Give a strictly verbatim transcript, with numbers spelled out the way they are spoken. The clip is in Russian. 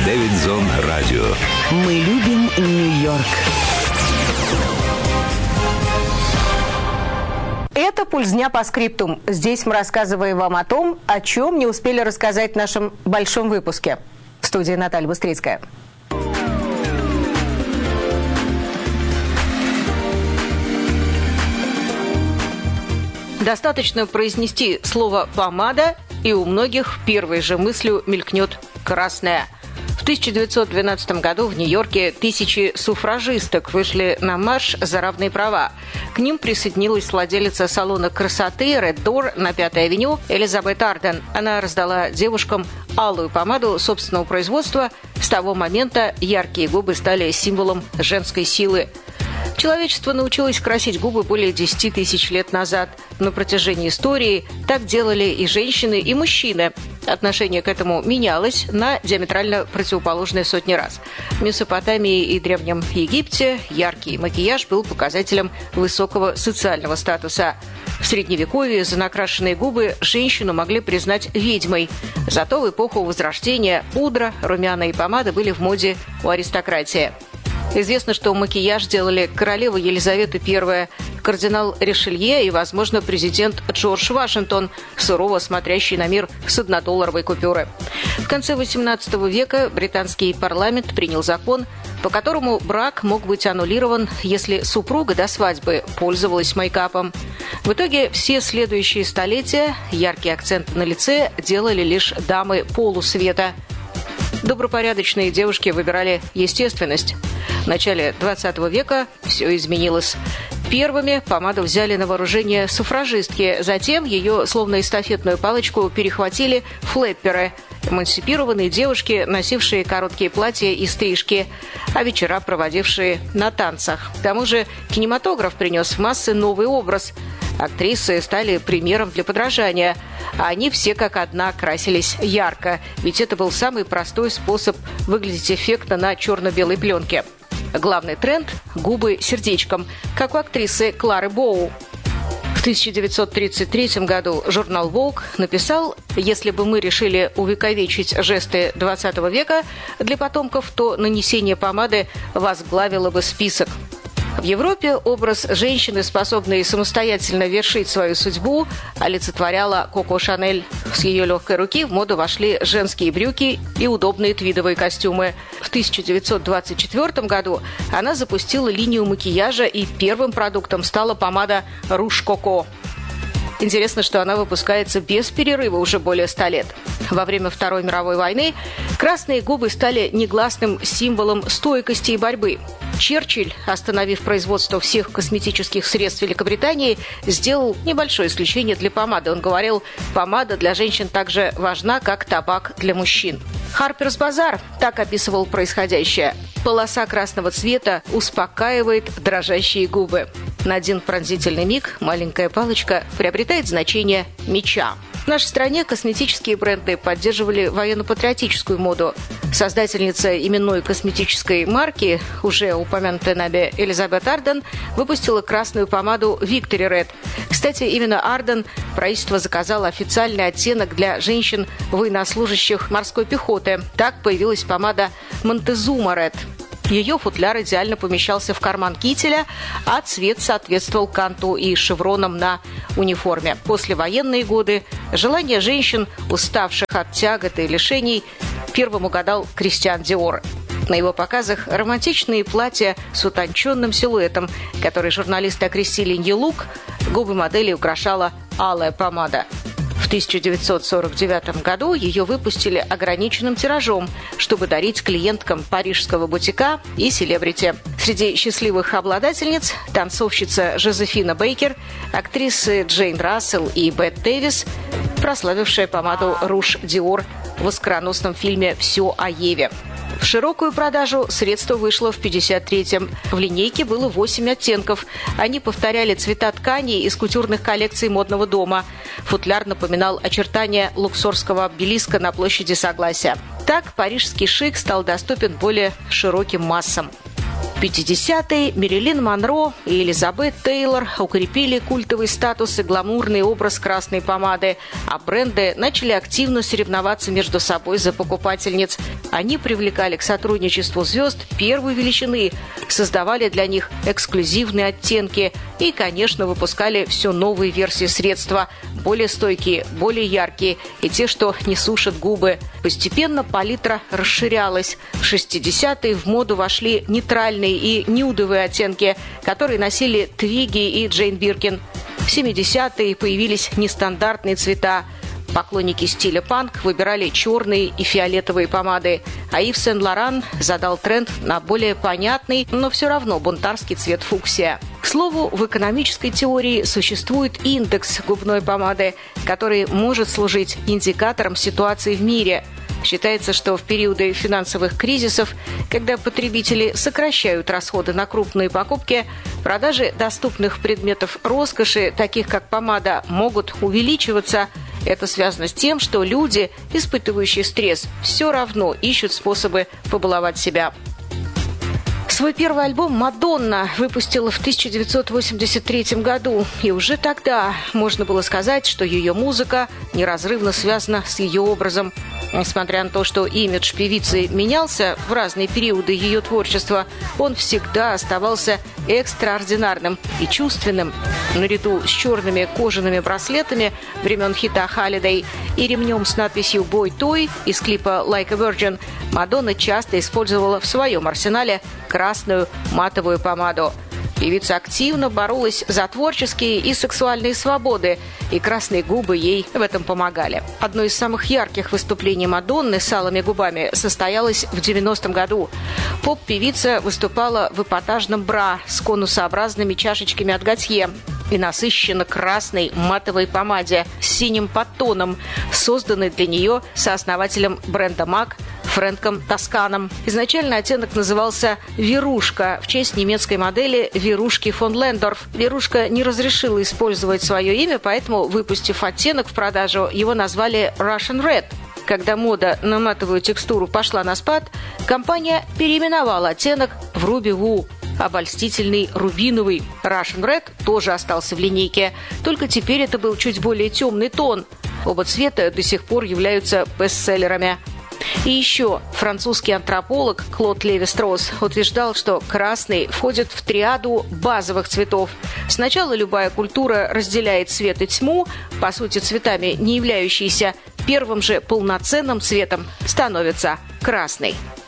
Левинзон Радио. Мы любим Нью-Йорк. Это «Пульс дня» по скриптум. Здесь мы рассказываем вам о том, о чем не успели рассказать в нашем большом выпуске. В студии Наталья Быстрицкая. Достаточно произнести слово «помада», и у многих первой же мыслью мелькнет «красная». В тысяча девятьсот двенадцатом году в Нью-Йорке тысячи суфражисток вышли на марш за равные права. К ним присоединилась владелица салона красоты Red Door на Пятой авеню Элизабет Арден. Она раздала девушкам алую помаду собственного производства. С того момента яркие губы стали символом женской силы. Человечество научилось красить губы более десяти тысяч лет назад. На протяжении истории так делали и женщины, и мужчины. Отношение к этому менялось на диаметрально противоположные сотни раз. В Месопотамии и Древнем Египте яркий макияж был показателем высокого социального статуса. В Средневековье за накрашенные губы женщину могли признать ведьмой. Зато в эпоху Возрождения пудра, румяна и помада были в моде у аристократии. Известно, что макияж делали королева Елизавета Первая, кардинал Ришелье и, возможно, президент Джордж Вашингтон, сурово смотрящий на мир с однодолларовой купюры. В конце восемнадцатого века британский парламент принял закон, по которому брак мог быть аннулирован, если супруга до свадьбы пользовалась мейкапом. В итоге все следующие столетия яркий акцент на лице делали лишь дамы полусвета. Добропорядочные девушки выбирали естественность. В начале двадцатого века все изменилось. Первыми помаду взяли на вооружение суфражистки, затем ее, словно эстафетную палочку, перехватили флэпперы – эмансипированные девушки, носившие короткие платья и стрижки, а вечера проводившие на танцах. К тому же кинематограф принес в массы новый образ. Актрисы стали примером для подражания, а они все как одна красились ярко, ведь это был самый простой способ выглядеть эффектно на черно-белой пленке. Главный тренд – губы сердечком, как у актрисы Клары Боу. В тысяча девятьсот тридцать третьем году журнал Vogue написал: «Если бы мы решили увековечить жесты двадцатого века для потомков, то нанесение помады возглавило бы список». В Европе образ женщины, способной самостоятельно вершить свою судьбу, олицетворяла Коко Шанель. С ее легкой руки в моду вошли женские брюки и удобные твидовые костюмы. В тысяча девятьсот двадцать четвёртом году она запустила линию макияжа, и первым продуктом стала помада «Руж Коко». Интересно, что она выпускается без перерыва уже более ста лет. Во время Второй мировой войны красные губы стали негласным символом стойкости и борьбы. Черчилль, остановив производство всех косметических средств Великобритании, сделал небольшое исключение для помады. Он говорил: «Помада для женщин так же важна, как табак для мужчин». Harper's Bazaar так описывал происходящее: «Полоса красного цвета успокаивает дрожащие губы». На один пронзительный миг маленькая палочка приобретает значение меча. В нашей стране косметические бренды поддерживали военно-патриотическую моду. Создательница именной косметической марки, уже упомянутая нами Элизабет Арден, выпустила красную помаду Victory Red. Кстати, именно Арден правительство заказало официальный оттенок для женщин военнослужащих морской пехоты. Так появилась помада Montezuma Red. Ее футляр идеально помещался в карман кителя, а цвет соответствовал канту и шевронам на униформе. Послевоенные годы желание женщин, уставших от тягот и лишений, первым угадал Кристиан Диор. На его показах романтичные платья с утонченным силуэтом, который журналисты окрестили «Нью Лук», губы модели украшала алая помада. В тысяча девятьсот сорок девятом году ее выпустили ограниченным тиражом, чтобы дарить клиенткам парижского бутика и селебрити. Среди счастливых обладательниц – танцовщица Жозефина Бейкер, актрисы Джейн Рассел и Бет Дэвис, прославившая помаду «Руж Диор» в оскароносном фильме «Все о Еве». В широкую продажу средство вышло в пятьдесят третьем. В линейке было восемь оттенков. Они повторяли цвета тканей из кутюрных коллекций модного дома. Футляр напоминал очертания луксорского обелиска на площади Согласия. Так парижский шик стал доступен более широким массам. В пятидесятые Мэрилин Монро и Элизабет Тейлор укрепили культовый статус и гламурный образ красной помады, а бренды начали активно соревноваться между собой за покупательниц. Они привлекали к сотрудничеству звезд первой величины, создавали для них эксклюзивные оттенки и, конечно, выпускали все новые версии средства, более стойкие, более яркие и те, что не сушат губы. Постепенно палитра расширялась. В шестидесятые в моду вошли нейтральные и нюдовые оттенки, которые носили Твигги и Джейн Биркин. В семидесятые появились нестандартные цвета. Поклонники стиля панк выбирали черные и фиолетовые помады, а Ив Сен-Лоран задал тренд на более понятный, но все равно бунтарский цвет фуксия. К слову, в экономической теории существует индекс губной помады, который может служить индикатором ситуации в мире. Считается, что в периоды финансовых кризисов, когда потребители сокращают расходы на крупные покупки, продажи доступных предметов роскоши, таких как помада, могут увеличиваться. Это связано с тем, что люди, испытывающие стресс, все равно ищут способы побаловать себя. Свой первый альбом «Мадонна» выпустила в тысяча девятьсот восемьдесят третьем году, и уже тогда можно было сказать, что ее музыка неразрывно связана с ее образом. Несмотря на то, что имидж певицы менялся в разные периоды ее творчества, он всегда оставался экстраординарным и чувственным. Наряду с черными кожаными браслетами времен хита «Holiday» и ремнем с надписью «Boy Toy» из клипа «Like a Virgin» Мадонна часто использовала в своем арсенале красную матовую помаду. Певица активно боролась за творческие и сексуальные свободы, и красные губы ей в этом помогали. Одно из самых ярких выступлений Мадонны с алыми губами состоялось в девяностом году. Поп-певица выступала в эпатажном бра с конусообразными чашечками от Готье и насыщенно красной матовой помаде с синим подтоном, созданной для нее сооснователем бренда «Мак» Фрэнком Тосканом. Изначально оттенок назывался «Верушка» в честь немецкой модели Верушки фон Лендорф. Верушка не разрешила использовать свое имя, поэтому, выпустив оттенок в продажу, его назвали Russian Red. Когда мода на матовую текстуру пошла на спад, компания переименовала оттенок в Ruby Woo. Обольстительный рубиновый Russian Red тоже остался в линейке, только теперь это был чуть более темный тон. Оба цвета до сих пор являются бестселлерами. И еще французский антрополог Клод Леви-Стросс утверждал, что красный входит в триаду базовых цветов. Сначала любая культура разделяет свет и тьму, по сути цветами не являющиеся, первым же полноценным цветом становится красный.